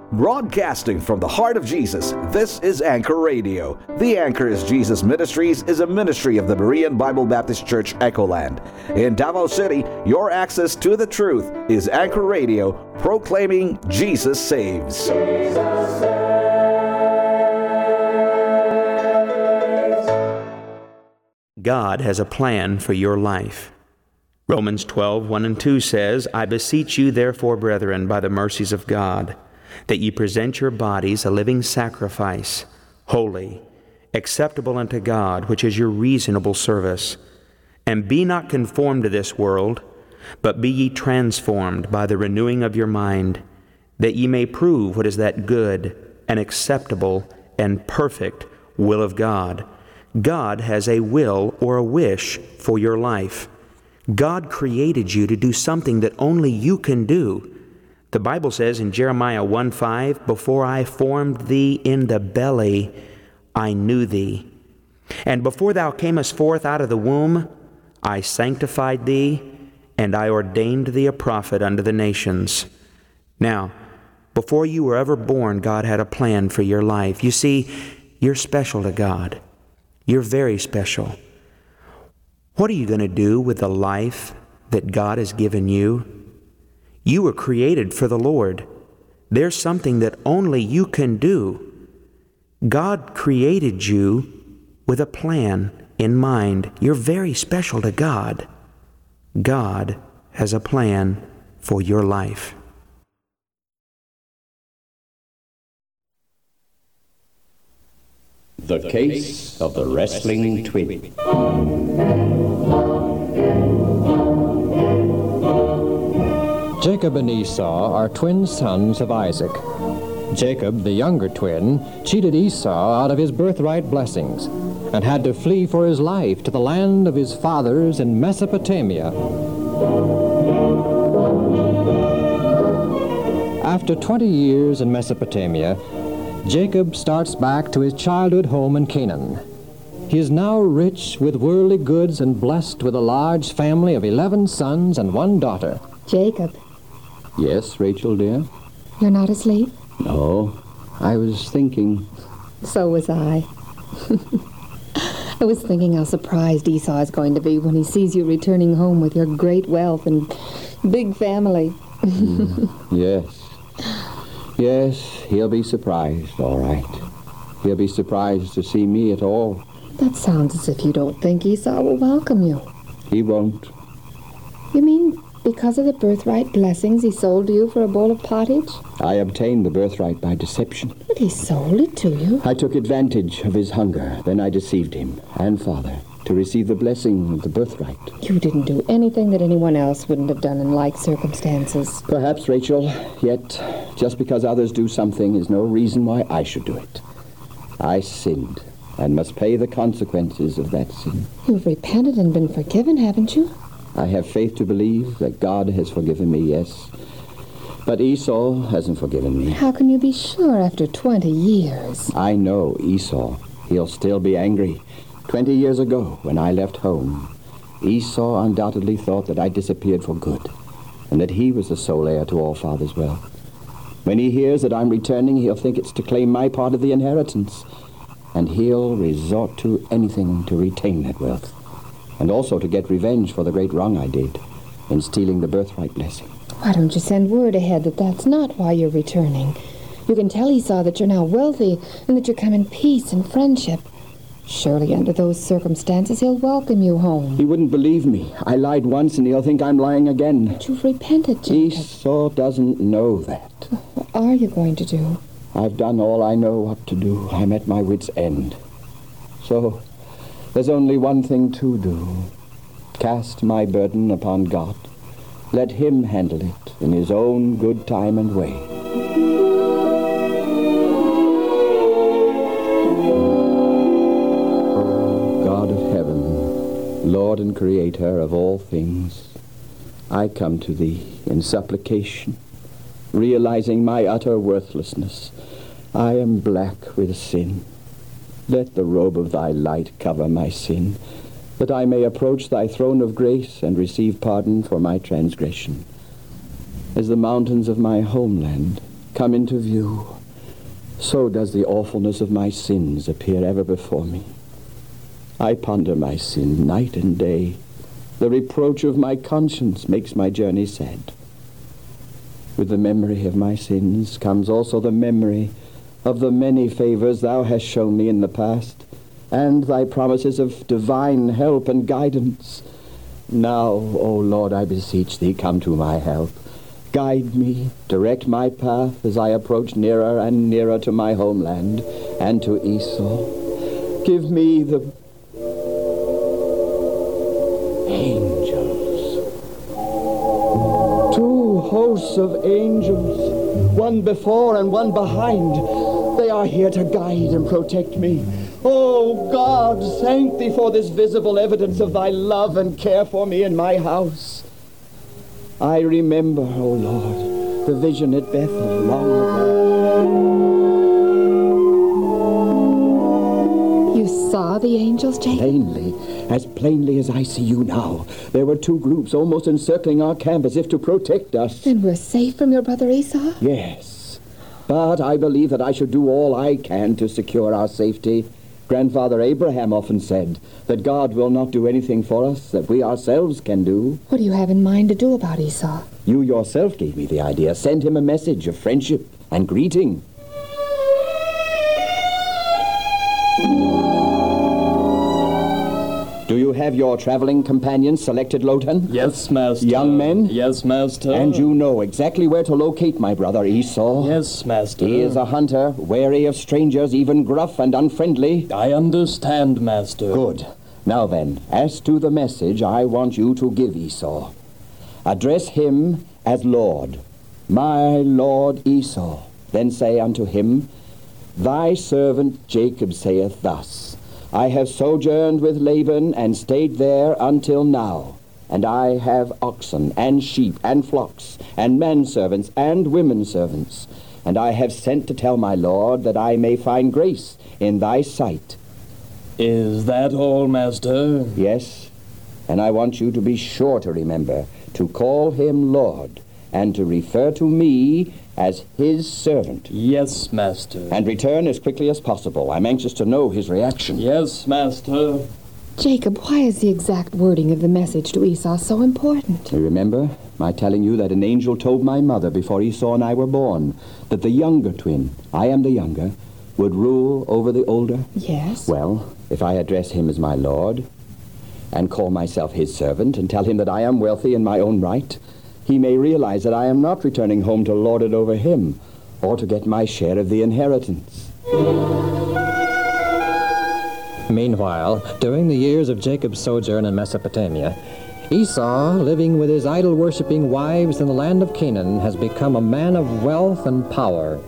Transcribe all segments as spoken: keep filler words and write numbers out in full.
Broadcasting from the heart of Jesus, this is Anchor Radio. The Anchor is Jesus Ministries is a ministry of the Berean Bible Baptist Church, Echoland. In Davao City, your access to the truth is Anchor Radio, proclaiming Jesus saves. Jesus saves. God has a plan for your life. Romans twelve, one and two says, I beseech you therefore, brethren, by the mercies of God, that ye present your bodies a living sacrifice, holy, acceptable unto God, which is your reasonable service. And be not conformed to this world, but be ye transformed by the renewing of your mind, that ye may prove what is that good and acceptable and perfect will of God. God has a will or a wish for your life. God created you to do something that only you can do. The Bible says in Jeremiah one five, before I formed thee in the belly, I knew thee. And before thou camest forth out of the womb, I sanctified thee, and I ordained thee a prophet unto the nations. Now, before you were ever born, God had a plan for your life. You see, you're special to God. You're very special. What are you going to do with the life that God has given you? You were created for the Lord. There's something that only you can do. God created you with a plan in mind. You're very special to God. God has a plan for your life. The Case of the Wrestling Twin. Jacob and Esau are twin sons of Isaac. Jacob, the younger twin, cheated Esau out of his birthright blessings and had to flee for his life to the land of his fathers in Mesopotamia. After twenty years in Mesopotamia, Jacob starts back to his childhood home in Canaan. He is now rich with worldly goods and blessed with a large family of eleven sons and one daughter. Jacob. Yes, Rachel, dear? You're not asleep? No, I was thinking. So was I. I was thinking how surprised Esau is going to be when he sees you returning home with your great wealth and big family. mm, yes. Yes, he'll be surprised, all right. He'll be surprised to see me at all. That sounds as if you don't think Esau will welcome you. He won't. You mean because of the birthright blessings he sold to you for a bowl of pottage? I obtained the birthright by deception. But he sold it to you. I took advantage of his hunger. Then I deceived him and father to receive the blessing of the birthright. You didn't do anything that anyone else wouldn't have done in like circumstances. Perhaps, Rachel, yet just because others do something is no reason why I should do it. I sinned and must pay the consequences of that sin. You've repented and been forgiven, haven't you? I have faith to believe that God has forgiven me, yes. But Esau hasn't forgiven me. How can you be sure after twenty years? I know Esau. He'll still be angry. Twenty years ago, when I left home, Esau undoubtedly thought that I disappeared for good, and that he was the sole heir to all father's wealth. When he hears that I'm returning, he'll think it's to claim my part of the inheritance, and he'll resort to anything to retain that wealth, and also to get revenge for the great wrong I did in stealing the birthright blessing. Why don't you send word ahead that that's not why you're returning? You can tell Esau that you're now wealthy and that you come in peace and friendship. Surely under those circumstances he'll welcome you home. He wouldn't believe me. I lied once and he'll think I'm lying again. But you've repented, Jacob. Esau doesn't know that. What are you going to do? I've done all I know what to do. I'm at my wit's end. So there's only one thing to do. Cast my burden upon God. Let him handle it in his own good time and way. God of heaven, Lord and Creator of all things, I come to thee in supplication, realizing my utter worthlessness. I am black with sin. Let the robe of thy light cover my sin, that I may approach thy throne of grace and receive pardon for my transgression. As the mountains of my homeland come into view, so does the awfulness of my sins appear ever before me. I ponder my sin night and day. The reproach of my conscience makes my journey sad. With the memory of my sins comes also the memory of the many favors thou hast shown me in the past, and thy promises of divine help and guidance. Now, O Lord, I beseech thee, come to my help. Guide me, direct my path as I approach nearer and nearer to my homeland and to Esau. Give me the angels. Two hosts of angels, one before and one behind. They are here to guide and protect me. Oh, God, thank thee for this visible evidence of thy love and care for me in my house. I remember, O Lord, the vision at Bethel long ago. You saw the angels, Jacob? Plainly, as plainly as I see you now. There were two groups almost encircling our camp as if to protect us. Then we're safe from your brother Esau? Yes, but I believe that I should do all I can to secure our safety. Grandfather Abraham often said that God will not do anything for us that we ourselves can do. What do you have in mind to do about Esau? You yourself gave me the idea. Send him a message of friendship and greeting. Do you have your traveling companions selected, Lotan? Yes, Master. Young men? Yes, Master. And you know exactly where to locate my brother Esau? Yes, Master. He is a hunter, wary of strangers, even gruff and unfriendly. I understand, Master. Good. Now then, as to the message I want you to give Esau. Address him as Lord, my Lord Esau. Then say unto him, Thy servant Jacob saith thus, I have sojourned with Laban and stayed there until now, and I have oxen and sheep and flocks and menservants and women servants, and I have sent to tell my Lord that I may find grace in thy sight. Is that all, Master? Yes, and I want you to be sure to remember to call him Lord and to refer to me as his servant. Yes, Master. And return as quickly as possible. I'm anxious to know his reaction. Yes, Master. Jacob, why is the exact wording of the message to Esau so important? You remember my telling you that an angel told my mother before Esau and I were born that the younger twin, I am the younger, would rule over the older? Yes. Well, if I address him as my lord and call myself his servant and tell him that I am wealthy in my own right, he may realize that I am not returning home to lord it over him or to get my share of the inheritance. Meanwhile, during the years of Jacob's sojourn in Mesopotamia, Esau, living with his idol-worshipping wives in the land of Canaan, has become a man of wealth and power.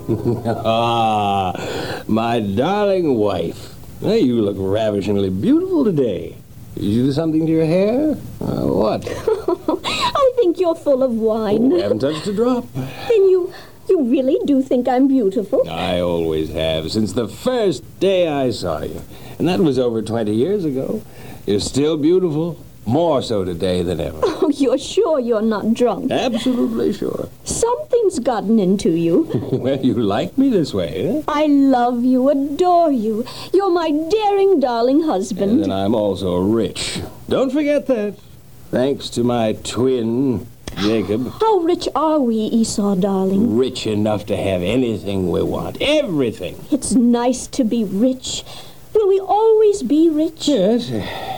Ah, my darling wife. Hey, you look ravishingly beautiful today. Did you do something to your hair? Uh, what? I think you're full of wine. Oh, I haven't touched a drop. Then you, you really do think I'm beautiful? I always have, since the first day I saw you. And that was over twenty years ago. You're still beautiful. More so today than ever. Oh, you're sure you're not drunk? Absolutely sure. Something's gotten into you. Well, you like me this way, eh? I love you, adore you. You're my daring, darling husband. And then I'm also rich. Don't forget that. Thanks to my twin, Jacob. How rich are we, Esau, darling? Rich enough to have anything we want. Everything. It's nice to be rich. Will we always be rich? Yes.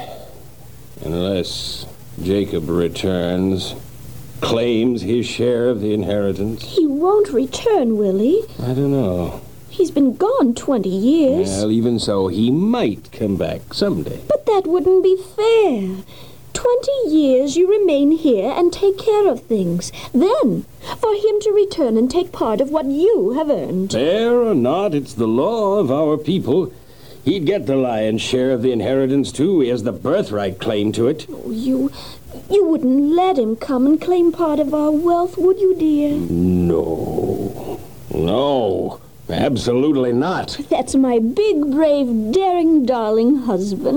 Unless Jacob returns, claims his share of the inheritance. He won't return, will he? I don't know. He's been gone twenty years. Well, even so, he might come back someday. But that wouldn't be fair. Twenty years you remain here and take care of things. Then, for him to return and take part of what you have earned. Fair or not, it's the law of our people. He'd get the lion's share of the inheritance, too. He has the birthright claim to it. Oh, you... you wouldn't let him come and claim part of our wealth, would you, dear? No. No. Absolutely not. That's my big, brave, daring, darling husband.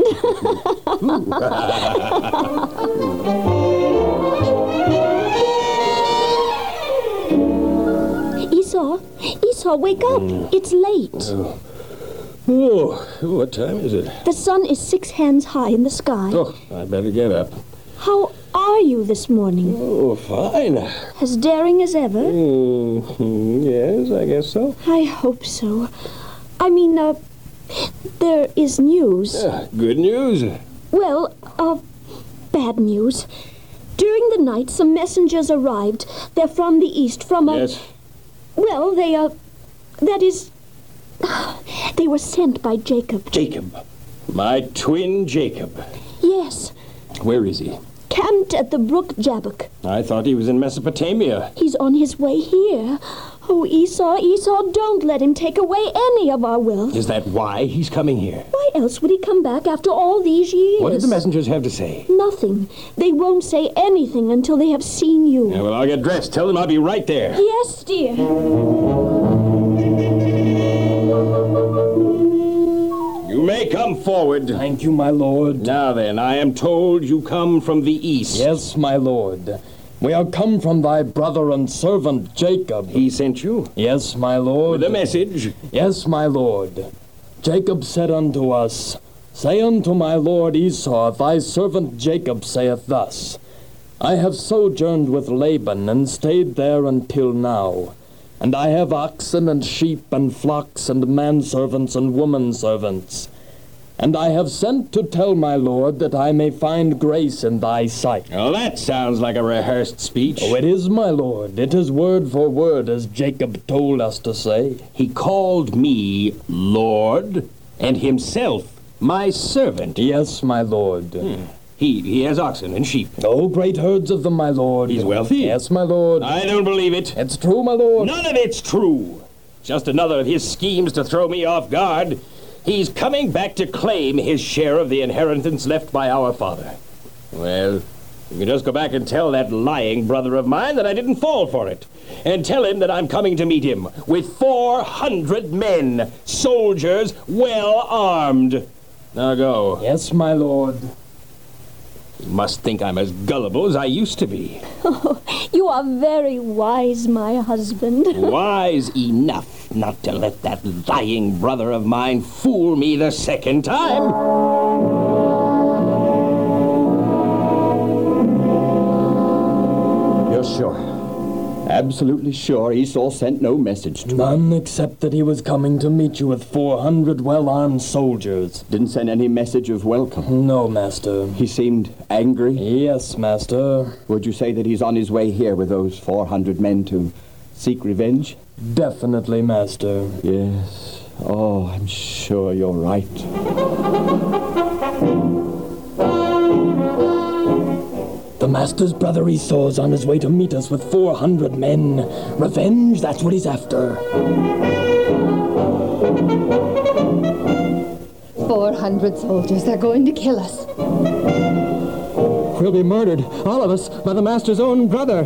Esau, Esau, wake up. Mm. It's late. Oh. oh, what time is it? The sun is six hands high in the sky. Oh, I better get up. How are you this morning? Oh, fine. As daring as ever? Mm, yes, I guess so. I hope so. I mean, uh, there is news. Yeah, good news. Well, uh, bad news. During the night, some messengers arrived. They're from the east, from a... Yes. Well, they, uh, that is... They were sent by Jacob. Jacob. My twin Jacob. Yes. Where is he? Camped at the brook Jabbok. I thought he was in Mesopotamia. He's on his way here. Oh, Esau, Esau, don't let him take away any of our wealth. Is that why he's coming here? Why else would he come back after all these years? What did the messengers have to say? Nothing. They won't say anything until they have seen you. Yeah, well, I'll get dressed. Tell them I'll be right there. Yes, dear. You may come forward. Thank you, my lord. Now then, I am told you come from the east. Yes, my lord. We are come from thy brother and servant Jacob. He sent you? Yes, my lord. With a message? Yes, my lord. Jacob said unto us, Say unto my lord Esau, thy servant Jacob saith thus, I have sojourned with Laban, and stayed there until now. And I have oxen and sheep and flocks and manservants and womanservants. And I have sent to tell my lord that I may find grace in thy sight. Well, that sounds like a rehearsed speech. Oh, it is, my lord. It is word for word as Jacob told us to say. He called me Lord, and himself my servant. Yes, my lord. Hmm. He he has oxen and sheep. Oh, great herds of them, my lord. He's wealthy. Yes, my lord. I don't believe it. It's true, my lord. None of it's true. Just another of his schemes to throw me off guard. He's coming back to claim his share of the inheritance left by our father. Well, you can just go back and tell that lying brother of mine that I didn't fall for it. And tell him that I'm coming to meet him with four hundred men, soldiers, well armed. Now go. Yes, my lord. You must think I'm as gullible as I used to be. Oh, you are very wise, my husband. Wise enough not to let that lying brother of mine fool me the second time. You're sure? Absolutely sure Esau sent no message to None except that he was coming to meet you with four hundred well-armed soldiers. Didn't send any message of welcome. No, master. He seemed angry. Yes, master. Would you say that he's on his way here with those four hundred men to seek revenge? Definitely, master. Yes. Oh, I'm sure you're right. The master's brother Esau's on his way to meet us with four hundred men. Revenge, that's what he's after. Four hundred soldiers. They're going to kill us. We'll be murdered, all of us, by the master's own brother.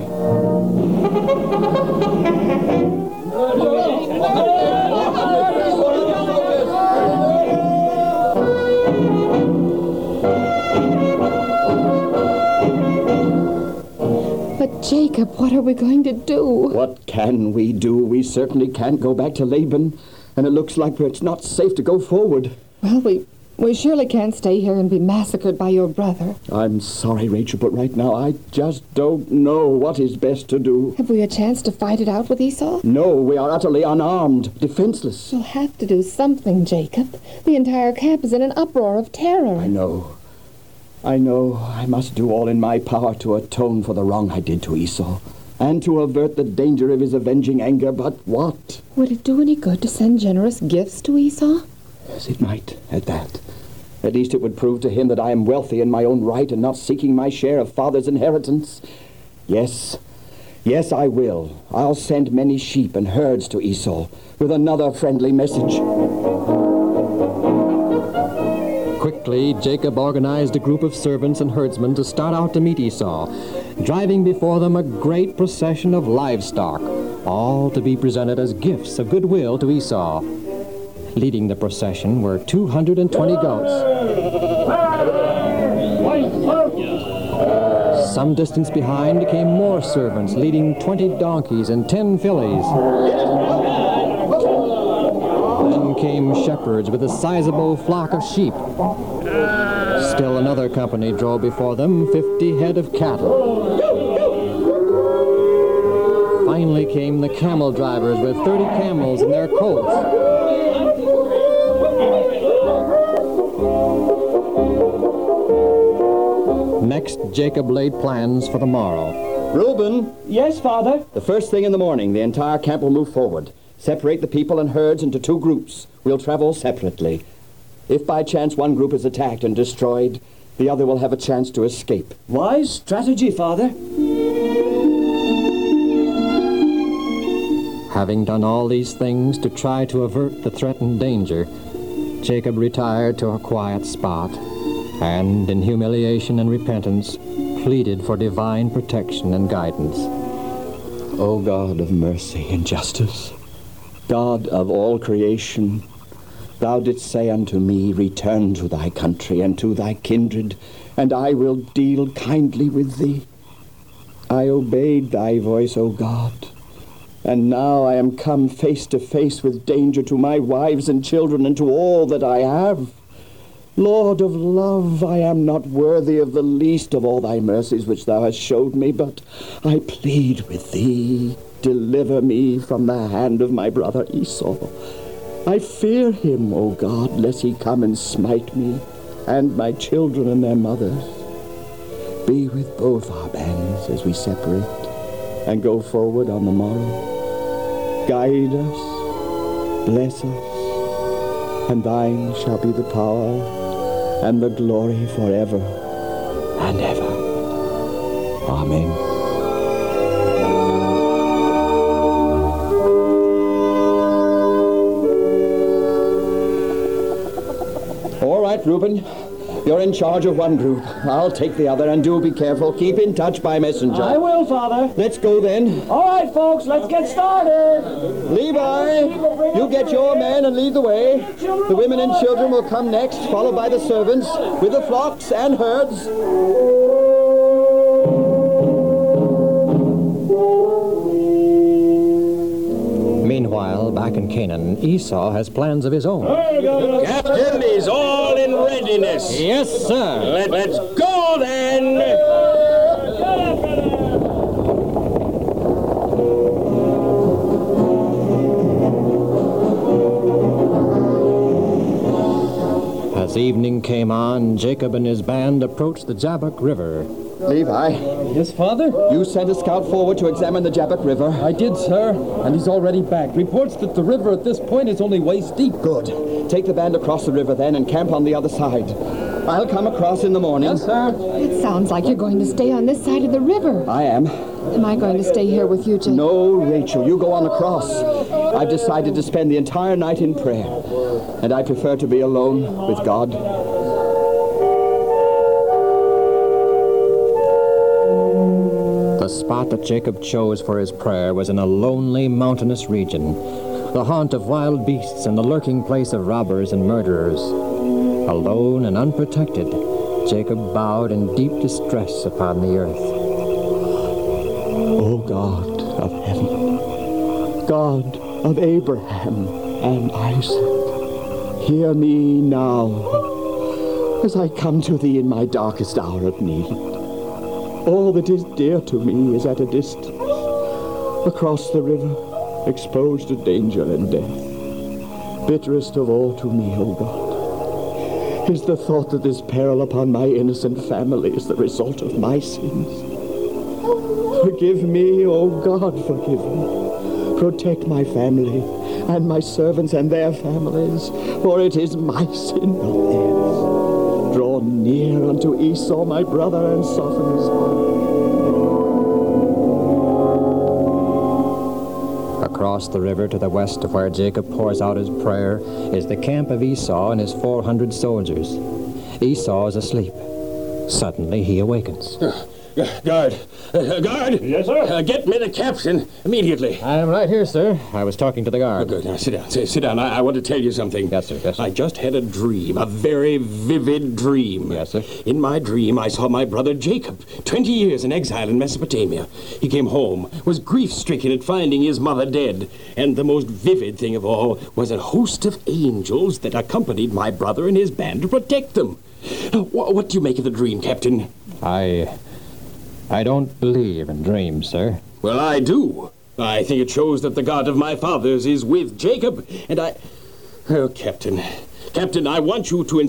But Jacob, what are we going to do? What can we do? We certainly can't go back to Laban, and it looks like it's not safe to go forward. Well, we we surely can't stay here and be massacred by your brother. I'm sorry, Rachel, but right now I just don't know what is best to do. Have we a chance to fight it out with Esau? No, we are utterly unarmed, defenseless. We'll have to do something, Jacob. The entire camp is in an uproar of terror. I know. I know I must do all in my power to atone for the wrong I did to Esau, and to avert the danger of his avenging anger, but what? Would it do any good to send generous gifts to Esau? Yes, it might, at that. At least it would prove to him that I am wealthy in my own right and not seeking my share of father's inheritance. Yes, yes, I will. I'll send many sheep and herds to Esau with another friendly message. Quickly, Jacob organized a group of servants and herdsmen to start out to meet Esau, driving before them a great procession of livestock, all to be presented as gifts of goodwill to Esau. Leading the procession were two hundred twenty goats. Some distance behind came more servants leading twenty donkeys and ten fillies. Then came shepherds with a sizable flock of sheep. Still another company drove before them fifty head of cattle. Finally came the camel drivers with thirty camels in their colts. Next, Jacob laid plans for the morrow. Reuben! Yes, Father? The first thing in the morning, the entire camp will move forward. Separate the people and herds into two groups. We'll travel separately. If by chance one group is attacked and destroyed, the other will have a chance to escape. Wise strategy, Father. Having done all these things to try to avert the threatened danger, Jacob retired to a quiet spot and, in humiliation and repentance, pleaded for divine protection and guidance. O God of mercy and justice, God of all creation, Thou didst say unto me, return to thy country and to thy kindred, and I will deal kindly with thee. I obeyed thy voice, O God, and now I am come face to face with danger to my wives and children and to all that I have. Lord of love, I am not worthy of the least of all thy mercies which thou hast showed me, but I plead with thee, deliver me from the hand of my brother Esau. I fear him, O God, lest he come and smite me, and my children and their mothers. Be with both our bands as we separate, and go forward on the morrow. Guide us, bless us, and thine shall be the power and the glory forever and ever. Amen. All right, Reuben. You're in charge of one group. I'll take the other, and do be careful. Keep in touch by messenger. I will, Father. Let's go then. All right, folks, let's get started. Levi, you get your men and lead the way. The women and children will come next, followed by the servants, with the flocks and herds. Meanwhile, back in Canaan, Esau has plans of his own. Captain is all in readiness. Yes, sir. Let, let's go then. As evening came on, Jacob and his band approached the Jabbok River. Levi, Yes, Father? you sent a scout forward to examine the Jabbok River. I did, sir, and he's already back. Reports that the river at this point is only waist deep. Good. Take the band across the river then and camp on the other side. I'll come across in the morning. Yes, sir. It sounds like you're going to stay on this side of the river. I am. Am I going to stay here with you, Jacob? No, Rachel, you go on across. I've decided to spend the entire night in prayer, and I prefer to be alone with God. The spot that Jacob chose for his prayer was in a lonely, mountainous region, the haunt of wild beasts and the lurking place of robbers and murderers. Alone and unprotected, Jacob bowed in deep distress upon the earth. O God of heaven, God of Abraham and Isaac, hear me now as I come to thee in my darkest hour of need. All that is dear to me is at a distance, across the river, exposed to danger and death. Bitterest of all to me, O God, is the thought that this peril upon my innocent family is the result of my sins. Forgive me, O God, forgive me. Protect my family and my servants and their families, for it is my sin, not theirs. Draw near unto Esau, my brother, and soften his heart. Across the river to the west of where Jacob pours out his prayer is the camp of Esau and his four hundred soldiers. Esau is asleep. Suddenly he awakens. Guard! Uh, guard! Yes, sir? Uh, get me the captain immediately. I am right here, sir. I was talking to the Oh, guard. good. Now, sit down. Sit, sit down. I, I want to tell you something. Yes, sir. Yes, sir. I just had a dream, a very vivid dream. Yes, sir. In my dream, I saw my brother Jacob, twenty years in exile in Mesopotamia. He came home, was grief-stricken at finding his mother dead. And the most vivid thing of all was a host of angels that accompanied my brother and his band to protect them. Now, wh- what do you make of the dream, Captain? I... I don't believe in dreams, sir. Well, I do. I think it shows that the God of my fathers is with Jacob, and I... Oh, Captain. Captain, I want you to